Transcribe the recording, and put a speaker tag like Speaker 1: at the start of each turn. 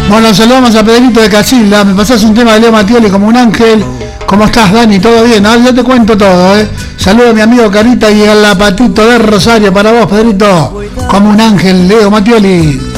Speaker 1: Bueno, saludamos a Pedrito de Casilda. Me pasás un tema de Leo Mattioli como un ángel. ¿Cómo estás, Dani? ¿Todo bien? ¿No? Yo te cuento todo, ¿eh? Saludo a mi amigo Carita y al Patito de Rosario para vos, Pedrito. Como un ángel, Leo Mattioli.